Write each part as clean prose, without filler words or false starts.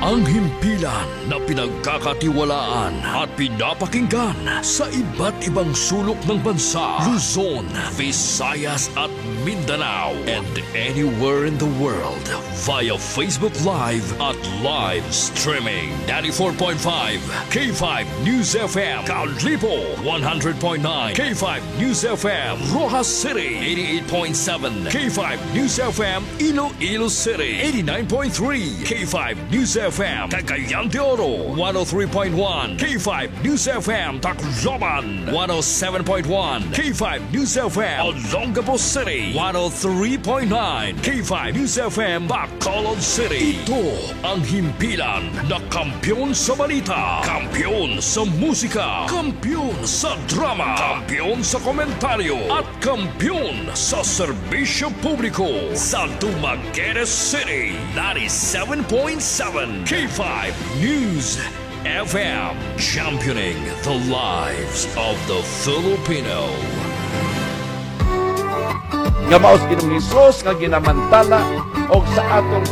Ang himpilan na pinagkakatiwalaan at pinapakinggan sa iba't ibang sulok ng bansa, Luzon, Visayas at Mindanao, and anywhere in the world via Facebook Live at live streaming. 94.5 K5 News FM Kalibo, 100.9 K5 News FM Rojas City, 88.7 K5 News FM Iloilo City, 89.3 K5 News FM Cagayan de Oro, 103.1 K5 News FM Tacloban, 107.1 K5 News FM Olongapo City, 103.9 K5 News FM Bacolod City. Ito ang himpilan na kampyon sa balita, kampyon sa musika, kampyon sa drama, kampyon sa komentaryo, at kampyon sa serbisyo publiko sa Dumaguete City, 97.7 K5 News FM, championing the lives of the Filipino. Nga maos Ginoong Hesus nga ginamantala og sa atong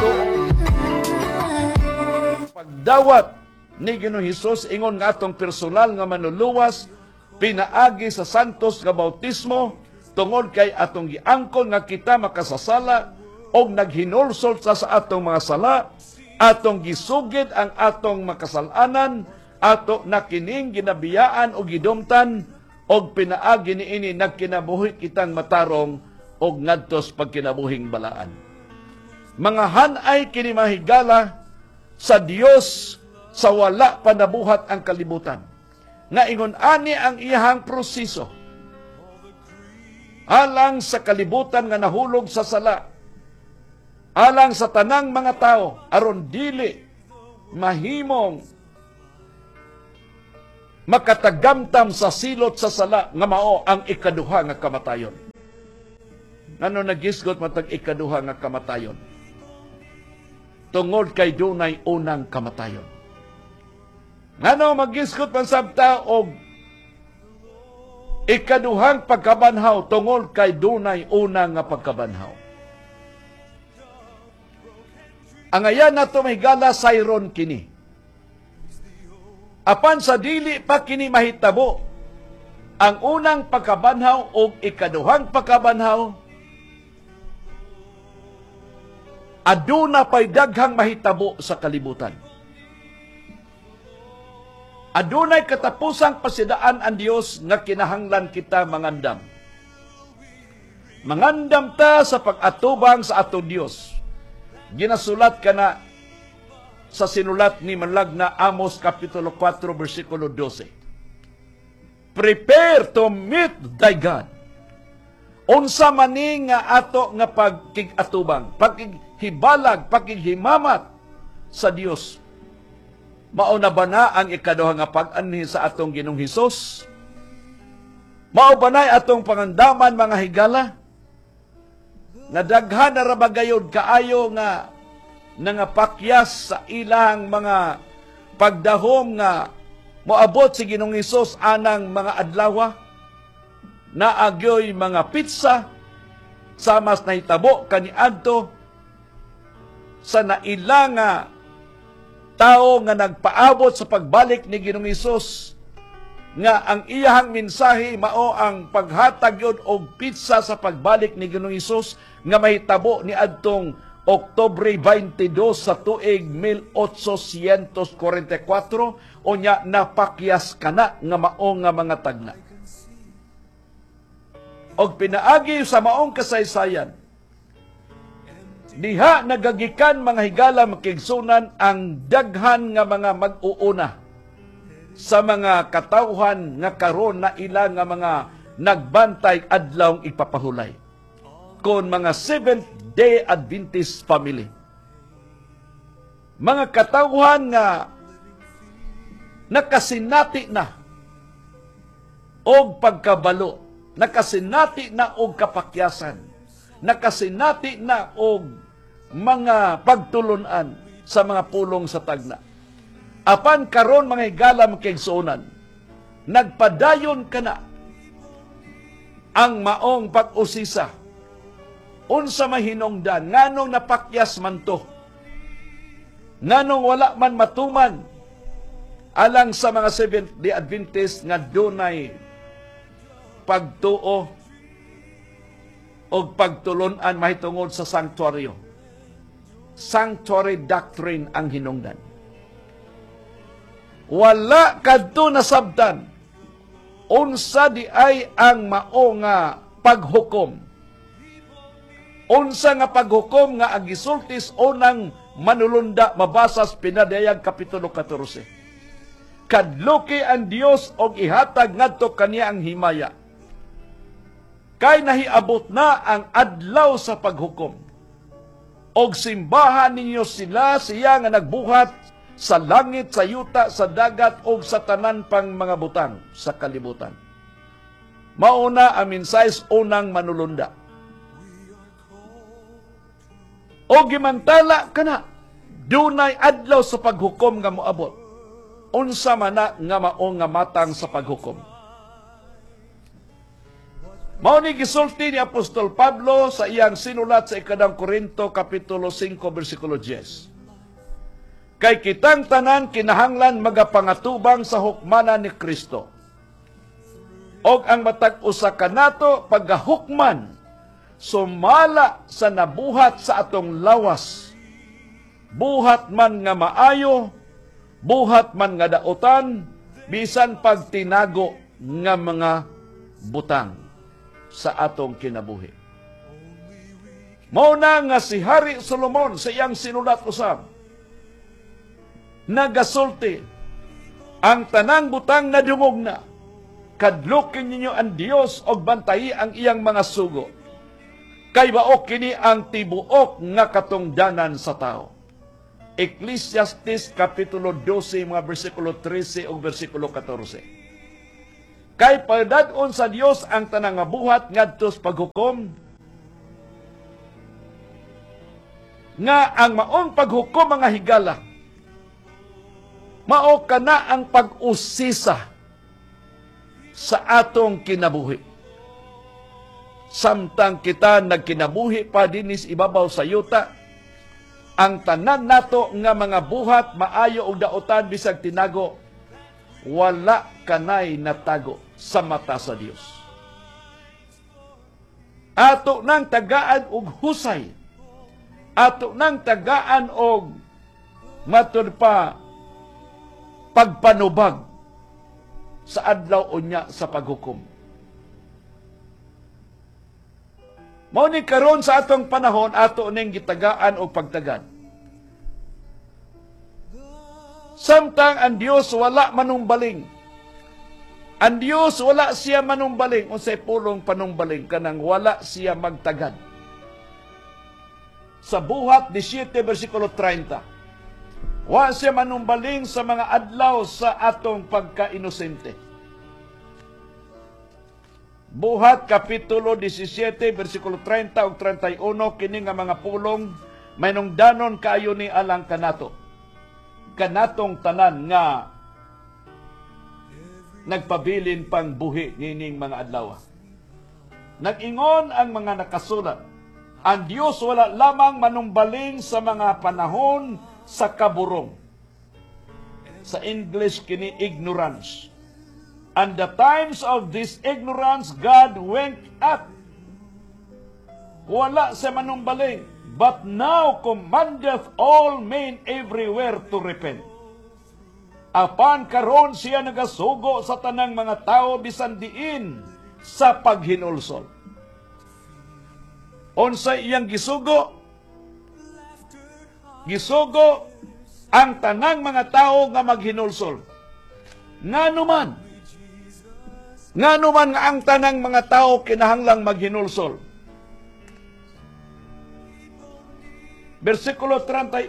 pagdawat ni Ginoong Hesus ingon nga atong personal nga manuluwas pinaagi sa santos nga bautismo tungod kay atong giangkon nga kita makasasala og naghinulsol sa atong mga sala, atong gisugid ang atong makasalanan, ato na kining ginabiyaan o gidumtan og pinaagi niini nagkinabuhi kitang matarong og ngadtos pagkinabuhing balaan. Mga hanay kini mahigala sa Dios sa wala pa nabuhat ang kalibutan. Nga ingon ani ang iyahang proseso alang sa kalibutan nga nahulog sa sala, alang sa tanang mga tao aron dili mahimong makatagamtam sa silot sa sala nga mao ang ikaduha nga kamatayon. Ngano nagisgot matag ikaduha nga kamatayon? Tungod kay dunay unang kamatayon. Ngano magisgot man sabta og ikaduhang pagkabanhaw tungod kay dunay unang nga pagkabanhaw. Ang ayan nato mahigala sayron kini. Apan sa dili pa kini mahitabo ang unang pagkabanhaw o ikaduhang pagkabanhaw, aduna pa'y daghang mahitabo sa kalibutan. Adunay katapusang pasidaan ang Dios nga kinahanglan kita mangandam. Mangandam ta sa pag-atubang sa atong Dios. Ginasulat ka na sa sinulat ni Manlag na Amos Kapitulo 4, versikulo 12. Prepare to meet thy God. Unsa mani nga ato nga pagkigatubang, paghibalag, paghimamat sa Dios. Mao na ba na ang ikaduha nga pag-anhi sa atong Ginoong Hesus? Mao ba na atong pangandaman mga higala? Nga daghan na rabagayod kaayo nga nangapakyas sa ilang mga pagdahom nga moabot si Ginoong Hesus anang mga adlaw na agyoy mga pizza sa mas nahitabo kaniadto sa naila nga tao nga nagpaabot sa pagbalik ni Ginoong Hesus nga ang iyahang mensahe mao ang paghatag yun og pizza sa pagbalik ni Ginoong Hesus nga mahitabo ni adtong Oktubre 22 sa tuig 1844 o nya napakyas kana nga mao nga mga tagna. Og pinaagi sa maong kasaysayan, diha nagagikan mga higala makigsunan ang daghan nga mga mag-uuna sa mga katawhan nga karon na ila nga mga nagbantay adlawng ipapahulay kon mga Seventh-day Adventist family. Mga katawhan nga nakasinati na og pagkabalo, nakasinati na og kapakyasan, nakasinati na og mga pagtulunan sa mga pulong sa tagna. Apan karon mga higala makigsuonan, nagpadayon ka na ang maong pag-usisa. Unsa mahinungdan, nganong napakyas man to nganong wala man matuman alang sa mga Seventh-day Adventist nga dunay pagtuo o pagtulunan mahitungod sa sanctuaryo. Sanctuary doctrine ang hinungdan. Wala kadto nasabtan unsa di ay ang mao nga paghukom. Unsa nga paghukom nga ang gisultis unang manulunda mabasa sa Pinadayag Kapitulo 14. Kadluki ang Dios og ihatag ngadto kaniya ang himaya. Kay nahiabot na ang adlaw sa paghukom. Og simbahan ninyo siya nga nagbuhat sa langit, sa yuta, sa dagat, og sa tanan pang mga butang sa kalibutan. Mauna ang minsayes unang manulunda. O gimantala ka na, dunay adlaw sa paghukom nga moabot. Unsa man na nga mao nga matang sa paghukom. Mao ni gisulti ni Apostol Pablo sa iyang sinulat sa ikadang Korinto Kapitulo 5 versikulo 10. Kay kitang tanan kinahanglan magapangatubang sa hukmanan ni Kristo. Og ang matag usa kanato paggahukman sumala sa nabuhat sa atong lawas. Buhat man nga maayo, buhat man nga daotan, bisan pagtinago nga mga butang sa atong kinabuhi. Mao na nga si Hari Solomon sa iyang sinulat usab, nagasulti, ang tanang butang na dungog na, kadlukin ninyo ang Dios og bantayi ang iyang mga sugo. Kay baok kini ang tibuok nga katungdanan sa tao. Ecclesiastes Kapitulo 12, mga versikulo 13 o versikulo 14. Kay pagdadon sa Dios ang tanang nga buhat ngadto sa paghukom, nga ang maong paghukom mga higala, mao kana ang pag-usisa sa atong kinabuhi. Samtang kita nagkinabuhi pa dinis ibabaw sa yuta, ang tanan nato nga mga buhat maayo og daotan bisag tinago, wala kanay natago sa mata sa Dios. Ato nang tagaan og husay, ato nang tagaan og matud pa pagpanubag sa adlaw unya sa paghukom. Mao ni karon sa atong panahon ato ning gitagaan og pagtagad. Samtang ang Dios wala manumbaling. Ang Dios wala siya manumbaling unsay pulong panumbaling kanang wala siya magtagad. Sa Buhat 17 versikulo 30. Wa siya manumbaling sa mga adlaw sa atong pagka-inosente. Buhat Kapitulo 17, versikulo 30 ug 31, kini nga mga pulong may nungdanon kaayo ni alang kanato. Kanatong tanan nga nagpabilin pang buhi nining mga adlaw. Nag-ingon ang mga nakasulat, ang Dios wala lamang manumbaling sa mga panahon sa kaburong. Sa English kini ignorance. And the times of this ignorance God winked at. Wala sa manumbaling, but now commandeth all men everywhere to repent. Apan karon siya nagasugo sa tanang mga tao bisan diin sa paghinulsol. Unsa iyang gisugo? Gisugo ang tanang mga tao nga maghinulsol. Nganuman nga ang tanang mga tao kinahanglang maghinulsol. Versikulo 31.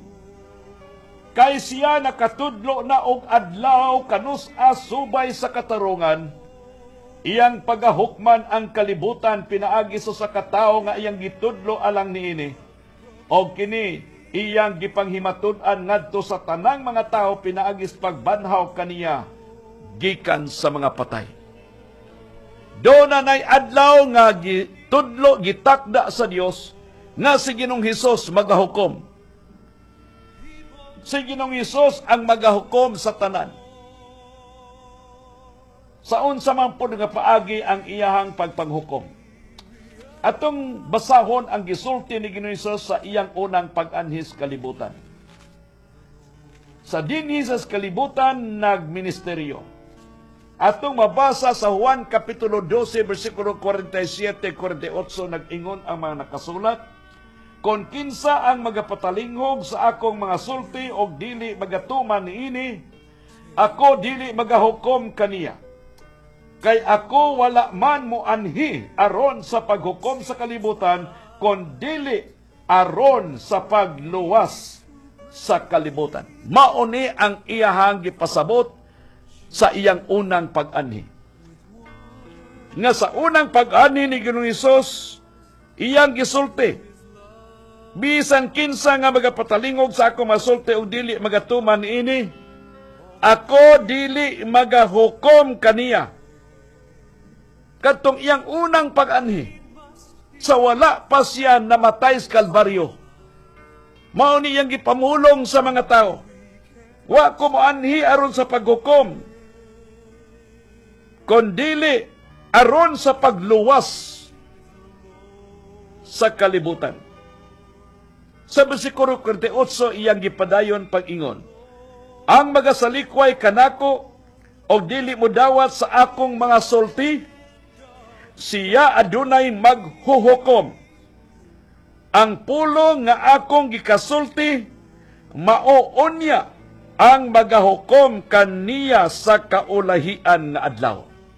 Kay siya nakatudlo na og adlaw kanus-a subay sa katarungan, iyang pagahukman ang kalibutan pinaagi sa katawo nga iyang gitudlo alang niini. Og kini iyang gipanghimatud-an ngadto sa tanang mga tao pinaagis pagbanhaw kaniya gikan sa mga patay. Do na nay adlaw nga gitudlo gitakda sa Dios nga si Ginoong Hesus magahukom. si Ginoong Hesus ang magahukom sa tanan. Sa unsa man pod nga paagi ang iyahang pagpanghukom. Atong basahon ang gisulti ni Ginoong Hesus sa iyang unang pag-anhis kalibutan. Sa dinhi sa kalibutan nagministeryo. Atong mabasa sa Juan Kapitulo 12, versikulo 47-48, nag-ingon ang mga nakasulat, "Kung kinsa ang magapatalingog sa akong mga sulti o dili magatuman niini, ako dili magahukom kaniya. Kay ako wala man mo anhi aron sa paghukom sa kalibutan, kon dili aron sa pagluwas sa kalibutan." Mauni ang iyahang gipasabot sa iyang unang pag-anhi. Nga sa unang pag-anhi ni Ginoong Hesus, iyang gisulti, "Bisan kinsa nga magapatalingog sa akong masulti o dili magatuman ini, ako dili magahukom kaniya." Kadtong iyang unang pag-anhi, sa wala pa siya namatay sa Kalbaryo, mao ni iyang gipamulong sa mga tao, "Wa ko moanhi aron sa paghukom, kundili aron sa pagluwas sa kalibutan." Sa bersikulo 48, iyang gipadayon pag-ingon, "Ang magasalikway kanako o dili mo dawat sa akong mga sulti, siya adunay maghuhukom. Ang pulong nga akong gikasulti, mao unya ang magahukom kaniya sa kaulahian nga adlaw."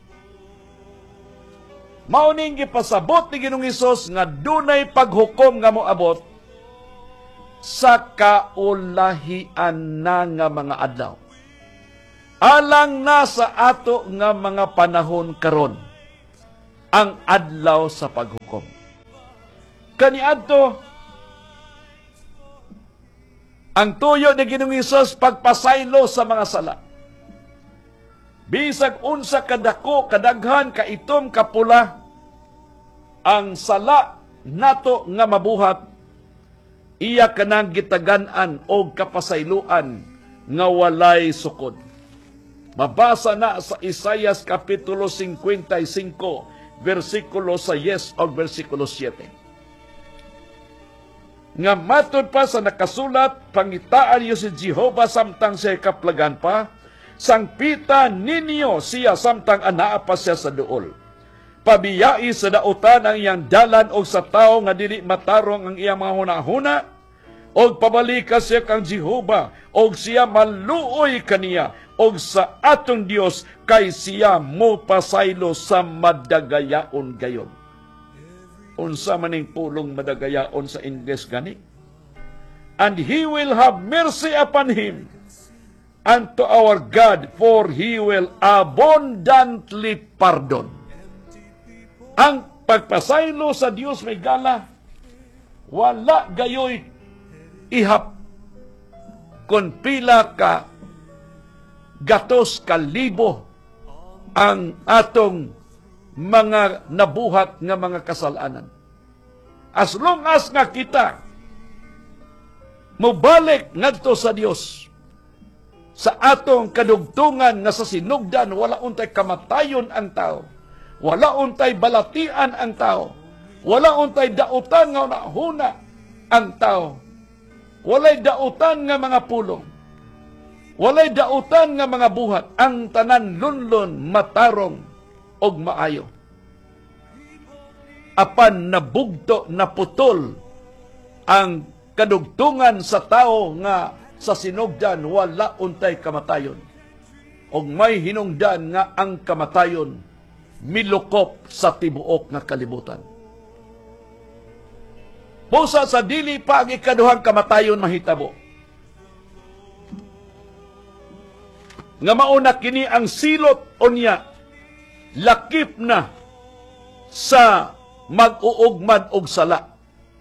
Mao ning gipasabot ni Ginoong Hesus nga dunay paghukom nga moabot sa kaulahian na nga mga adlaw. Alang na sa ato nga mga panahon karon ang adlaw sa paghukom. Kaniadto ang tuyo ni Ginoong Hesus pagpasaylo sa mga sala. Bisag unsa kadako, kadaghan, kaitom, kapula, ang sala nato nga mabuhat, iya kanang gitagan-an o kapasayloan nga walay sukod. Mabasa na sa Isaias Kapitulo 55, versikulo 6 o versikulo 7. Nga matod pa sa nakasulat, "Pangitaan niyo si Jehovah samtang siya kaplagan pa, sangpita ninyo siya samtang anaa pa siya sa duol. Pabiyai sa dautan ang iyang dalan o sa tao nga dili matarong ang iyang mga hunahuna, og pabalika siya kang Jehovah, og siya maluoy kaniya, og sa atong Dios kay siya mo pasaylo sa madagayaon gayon." Unsa maning pulong madagayaon sa Ingles gani? "And he will have mercy upon him, unto our God, for he will abundantly pardon." Ang pagpasaylo sa Dios may gala, wala gayoy ihap kung pila ka gatos kalibo ang atong mga nabuhat nga mga kasalanan. As long as nga kita mobalik ngadto sa Dios, sa atong kadugtungan nga sa sinugdan, wala untay kamatayon ang tao, wala untay balatian ang tao, wala untay dautan nga unahuna ang tao, walay dautan nga mga pulong, walay dautan nga mga buhat, ang tanan lunlon, matarong, og maayo. Apan nabugto, naputol ang kadugtungan sa tao nga sa sinugdan, wala untay kamatayon. Og may hinungdan nga ang kamatayon milukop sa tibuok nga kalibutan. Pusa sa dili pa ang ikaduhang kamatayon mahitabo. Nga mauna kini ang silot unya, lakip na sa mag-uugmad og sala.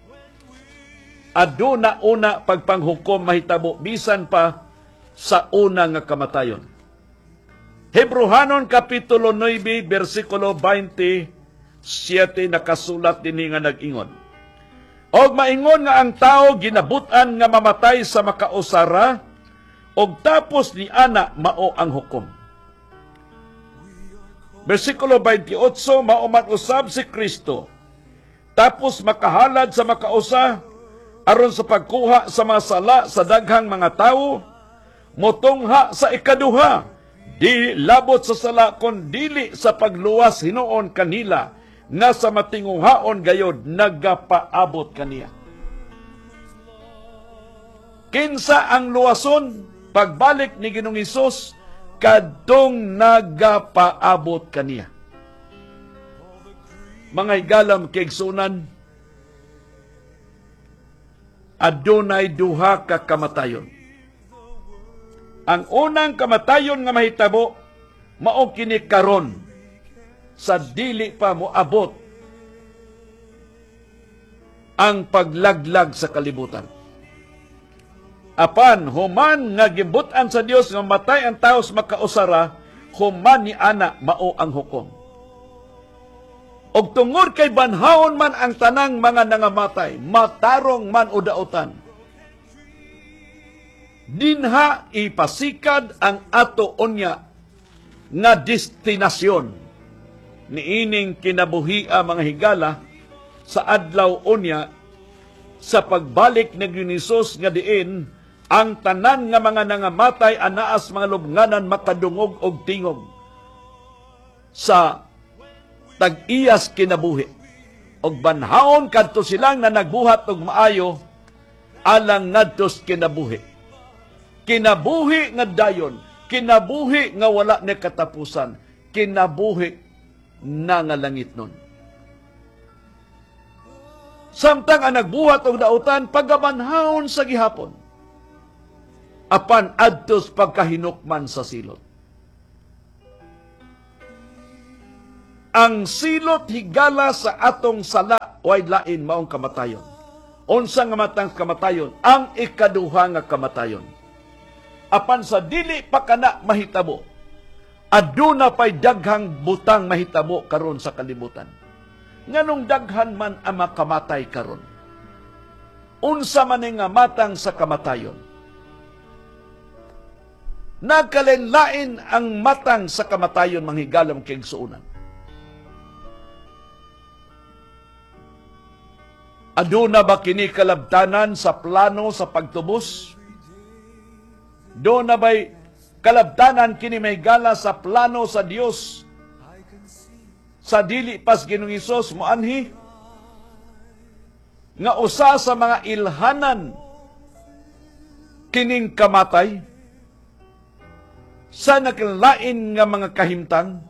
Aduna una pagpanghukom mahitabo bisan pa sa una nga kamatayon. Hebrehanon Kapitulo 9, versikulo 27 nakasulat dinhi nga nag-ingon, "Og maingon nga ang tao ginabutan nga mamatay sa makausara, og tapos ni ana mao ang hukom. Versikulo 28, mao man usab si Kristo, tapos makahalad sa makausa, aron sa pagkuha sa mga sala sa daghang mga tawo, motungha sa ikaduha, di labot sa sala kon dili sa pagluwas hinuon kanila, nga sa matinguhaon gayod nagapaabot kaniya. Kinsa ang luwason? Pagbalik ni Ginoong Hesus, kadtong nagapaabot kaniya. Mga higalam kaigsunan, adunay duha ka kamatayon. Ang unang kamatayon nga mahitabo, mao kini karon, sa dili pa moabot ang paglaglag sa kalibutan. Apan, human nga gibutan sa Dios nga matay ang tao sa makausara, human ni ana mao ang hukom. Og tungod kay banhaon man ang tanang mga nangamatay, matarong man o dautan, dinha ipasikad ang ato unya nga destinasyon niining kinabuhia mga higala sa adlaw unya sa pagbalik ni Hesus nga diin ang tanan nga mga nangamatay anaas mga lubnganan makadungog og tingog sa tag-iyas kinabuhi. Og banhaon kadto silang na nagbuhat og maayo alang ngadtos kinabuhi. Kinabuhi nga dayon, kinabuhi nga wala ni katapusan, kinabuhi na nga langit nun. Samtang ang nagbuhat og dautan pagabanhaon sa gihapon, apan adtos pagkahinukman sa silot. Ang silot higala sa atong sala way lain maong kamatayon. Unsa nga matang kamatayon? Ang ikaduha nga kamatayon. Apan sa dili pa kana mahitabo, aduna pay daghang butang mahitabo karon sa kalibutan. Nganong daghan man ang makamatay karon? Unsa man nga matang sa kamatayon? Nagkalenlain ang matang sa kamatayon manghigalam kay igsuunan. Aduna ba kini kalabtanan sa plano sa pagtubos? Do na ba'y kalabtanan kini may gala sa plano sa Dios? Sa dili pas Ginoong Hesus moanhi nga usa sa mga ilhanan kining kamatay sa nakalain nga mga kahimtang,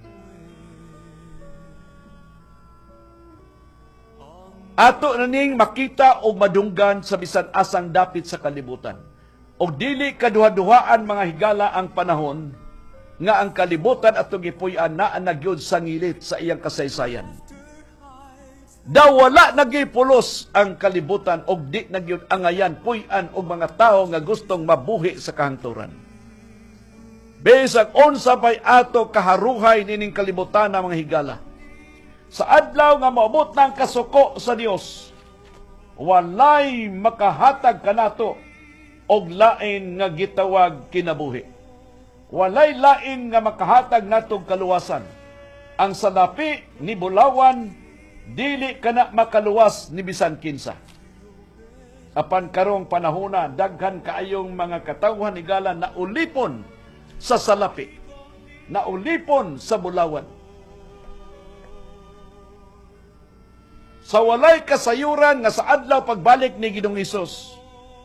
ato na ning makita o madunggan sa bisan asang dapit sa kalibutan. O dili kaduha-duhaan mga higala ang panahon nga ang kalibutan ato gipuy-an naa nagyud sa ngilit sa iyang kasaysayan. Daw wala nagipulos ang kalibutan og di nagyud angayan puy-an og mga tao nga gustong mabuhi sa kahangturan. Bisag unsa pay ato kaharuhay nining kalibutan ng mga higala. Sa adlaw nga maabot ng kasuko sa Dios, walay makahatag kanato og lain nga gitawag kinabuhi. Walay lain nga makahatag natong kaluwasan. Ang salapi ni bulawan dili kana makaluwas ni bisan kinsa. Apan karong panahona daghan kaayong mga katawhan higala na ulipon sa salapi, na ulipon sa bulawan. Sa walay kasayuran nga sa adlaw pagbalik ni Ginoong Hesus,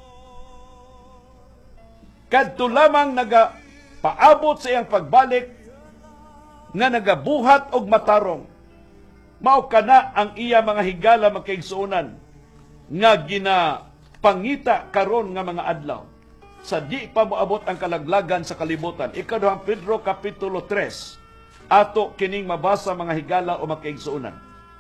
kadto lamang paabot sa iyang pagbalik nga nagabuhat og matarong. Mao kana ang iya mga higala magkaigsuonan nga ginapangita karon nga mga adlaw sa di pa moabot ang kalaglagan sa kalibutan. Ikaduhang Pedro Kapitulo 3 ato kining mabasa mga higala o magkaigsuonan.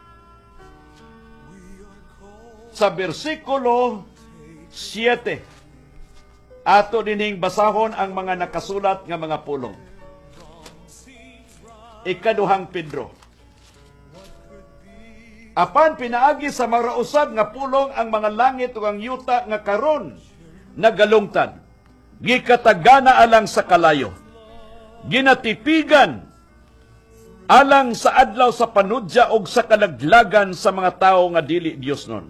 Sa versikulo 7 ato dining basahon ang mga nakasulat nga mga pulong. Ikaduhang Pedro. Apan pinaagi sa marausab nga pulong ang mga langit ug ang yuta nga karon nagalungtad. gikatagana alang sa kalayo, ginatipigan alang sa adlaw sa panudya og sa kalaglagan sa mga tawo nga dili Dios nun.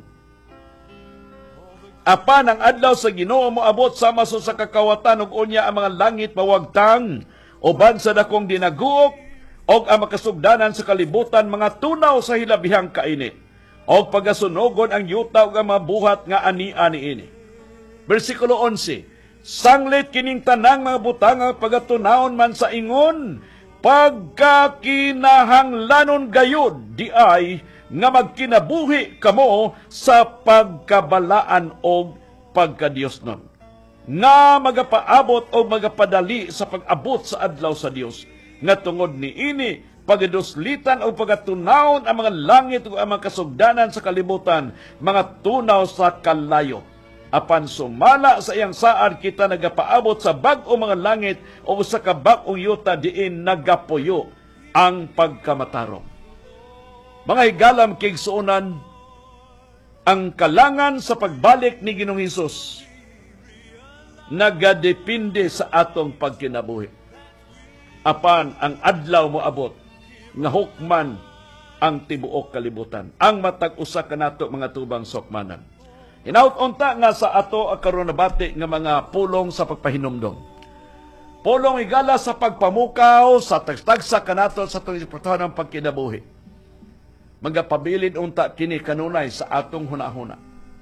Apan ang adlaw sa Ginoo moabot sama sa kakawatan ug unya ang mga langit mawagtang uban sa dakong dinaguok og ang makasugdanan sa kalibutan mga tunaw sa hilabihang kainit og pagasunogon ang yuta ug ang mga buhat nga ani-ani ini. Versikulo 11, sanglit kining tanang mga butang ang pagatunawon man sa ingon, pagkakinahanglanon gayud di ay nga magkinabuhi kamo sa pagkabalaan o pagkadiyos nun. Nga magapaabot o magapadali sa pag-abot sa adlaw sa Dios. Nga tungod ni ini, pagaduslitan o pagatunawon ang mga langit o ang mga kasugdanan sa kalibutan, mga tunaw sa kalayo. Apan sumala sa iyang saad kita nagapaabot sa bag-o mga langit o sa kabag-ong yuta diin nagapuyo ang pagkamatarong. Mga higalam kigsuunan, ang kalangan sa pagbalik ni Ginoong Hesus nagadepende sa atong pagkinabuhi. Apan ang adlaw mo abot nga hukman ang tibuok kalibutan. Ang matag usa kanato mga tubang sukmanan. Hinaut-unta nga sa ato karon nabati nga mga pulong sa pagpahinumdom. Pulong higala sa pagpamukaw sa tagtagsa kanato sa transportahan ng pagkinabuhi. Magapabilin unta kini kanunay sa atong hunahuna.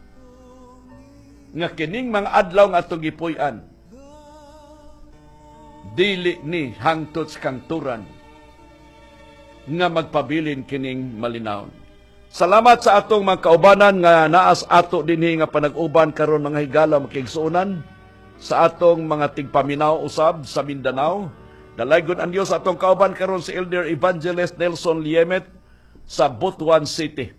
Nga kining mga adlaw nga atong gipuy-an, dili ni hangtod sa kangturan nga magpabilin kining malinawon. Salamat sa atong mga kaubanan nga naas ato dinhi nga panag-uban karon mga higala makigsuonan sa atong mga tigpaminaw usab sa Mindanao. Dalaygon ang Dios atong kauban karon si Elder Evangelist Nelson Liemet sa Butuan City.